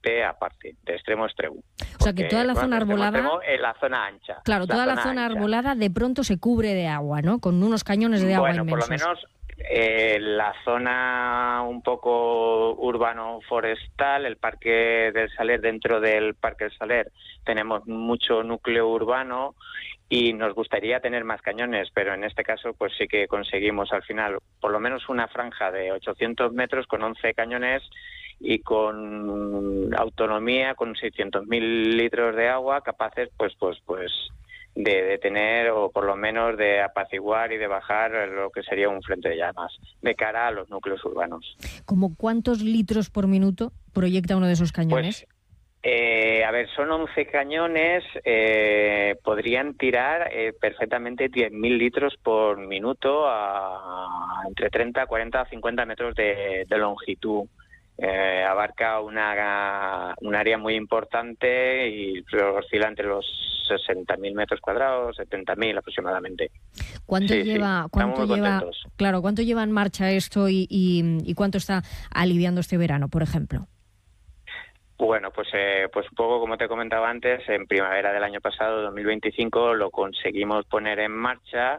parte a parte, de extremo a extremo. O sea que toda la zona arbolada... En la zona ancha. Claro, toda la zona arbolada de pronto se cubre de agua, ¿no? Con unos cañones de agua inmensos. Bueno, por lo menos la zona un poco urbano-forestal, el Parque del Saler, dentro del Parque del Saler tenemos mucho núcleo urbano y nos gustaría tener más cañones, pero en este caso pues sí que conseguimos al final por lo menos una franja de 800 metros con 11 cañones y con autonomía, con 600.000 litros de agua capaces pues de detener o por lo menos de apaciguar y de bajar lo que sería un frente de llamas de cara a los núcleos urbanos. ¿Cómo cuántos litros por minuto proyecta uno de esos cañones? Pues, son 11 cañones, podrían tirar perfectamente 10.000 litros por minuto a entre 30, 40, 50 metros de longitud. Abarca un área muy importante y oscila entre los 60.000 metros cuadrados, 70.000 aproximadamente. ¿Cuánto lleva en marcha esto y cuánto está aliviando este verano, por ejemplo? Bueno, pues un poco como te comentaba antes, en primavera del año pasado, 2025, lo conseguimos poner en marcha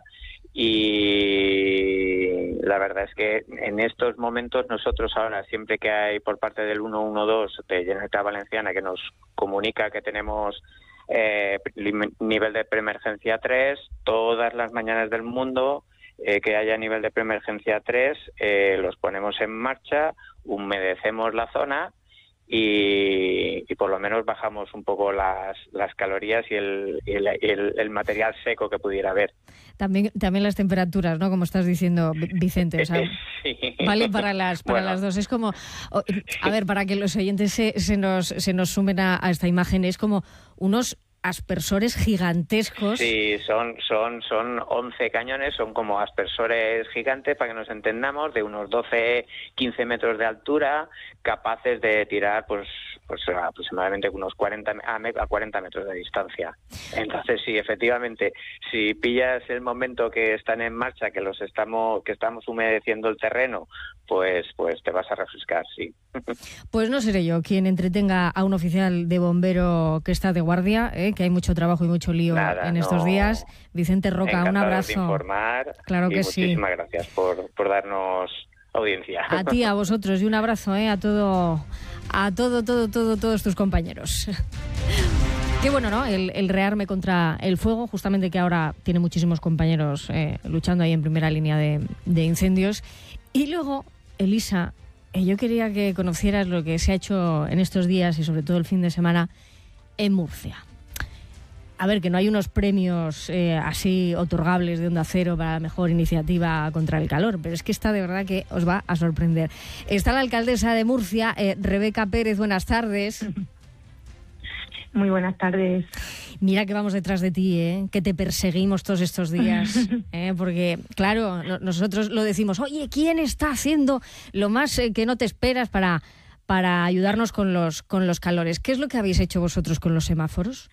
y la verdad es que en estos momentos nosotros ahora, siempre que hay por parte del 112 de Generalitat Valenciana que nos comunica que tenemos nivel de preemergencia 3, todas las mañanas del mundo que haya nivel de preemergencia 3, los ponemos en marcha, humedecemos la zona y por lo menos bajamos un poco las calorías y el material seco que pudiera haber. También las temperaturas, ¿no? Como estás diciendo, Vicente, o sea, sí. Vale para las dos. Es como, a ver, para que los oyentes se nos sumen a esta imagen, es como unos aspersores gigantescos. Sí, son 11 cañones, son como aspersores gigantes, para que nos entendamos, de unos 12, 15 metros de altura, capaces de tirar pues aproximadamente unos 40 metros de distancia. Entonces, sí, efectivamente, si pillas el momento que están en marcha, que estamos humedeciendo el terreno, pues te vas a refrescar, sí. Pues no seré yo quien entretenga a un oficial de bombero que está de guardia, que hay mucho trabajo y mucho lío en estos días. Vicente Roca, encantado un abrazo. De informar, claro que sí. Muchísimas gracias por darnos audiencia. A ti, a vosotros, y un abrazo a todos tus compañeros. Qué bueno, ¿no? El rearme contra el fuego, justamente que ahora tiene muchísimos compañeros luchando ahí en primera línea de incendios. Y luego, Elisa, yo quería que conocieras lo que se ha hecho en estos días y sobre todo el fin de semana en Murcia. A ver, que no hay unos premios así otorgables de Onda Cero para la mejor iniciativa contra el calor, pero es que esta de verdad que os va a sorprender. Está la alcaldesa de Murcia, Rebeca Pérez, buenas tardes. Muy buenas tardes. Mira que vamos detrás de ti, que te perseguimos todos estos días, porque claro, nosotros lo decimos, oye, ¿quién está haciendo lo más que no te esperas para ayudarnos con los calores? ¿Qué es lo que habéis hecho vosotros con los semáforos?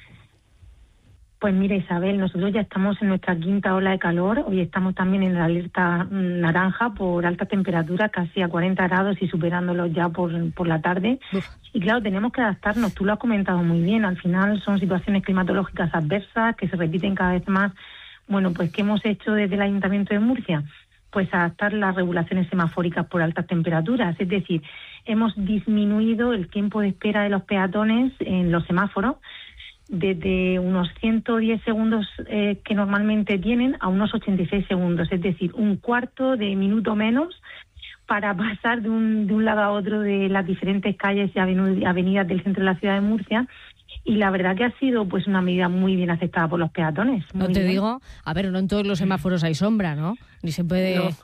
Pues mira, Isabel, nosotros ya estamos en nuestra quinta ola de calor. Hoy estamos también en la alerta naranja por alta temperatura, casi a 40 grados y superándolos ya por la tarde. Uf. Y claro, tenemos que adaptarnos. Tú lo has comentado muy bien. Al final son situaciones climatológicas adversas que se repiten cada vez más. Bueno, pues ¿qué hemos hecho desde el Ayuntamiento de Murcia? Pues adaptar las regulaciones semafóricas por altas temperaturas. Es decir, hemos disminuido el tiempo de espera de los peatones en los semáforos desde unos 110 segundos que normalmente tienen a unos 86 segundos, es decir, un cuarto de minuto menos para pasar de un lado a otro de las diferentes calles y avenidas del centro de la ciudad de Murcia. Y la verdad que ha sido pues una medida muy bien aceptada por los peatones. No te digo, a ver, no en todos los semáforos hay sombra, ¿no? Ni se puede... No.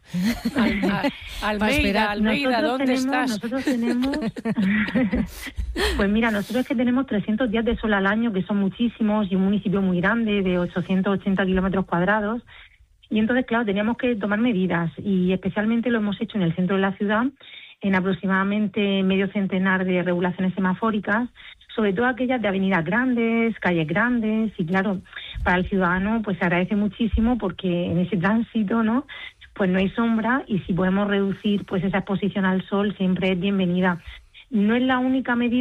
Almeida, ¿dónde estás? Nosotros tenemos... Pues mira, nosotros es que tenemos 300 días de sol al año, que son muchísimos, y un municipio muy grande, de 880 kilómetros cuadrados. Y entonces, claro, teníamos que tomar medidas, y especialmente lo hemos hecho en el centro de la ciudad, en aproximadamente medio centenar de regulaciones semafóricas, sobre todo aquellas de avenidas grandes, calles grandes, y claro, para el ciudadano pues se agradece muchísimo porque en ese tránsito, ¿no?, pues no hay sombra, y si podemos reducir pues esa exposición al sol siempre es bienvenida. No es la única medida